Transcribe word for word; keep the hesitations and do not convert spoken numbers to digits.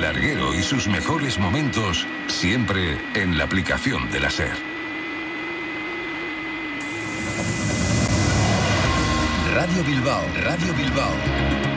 larguero y sus mejores momentos, siempre en la aplicación de la SER. Radio Bilbao, Radio Bilbao.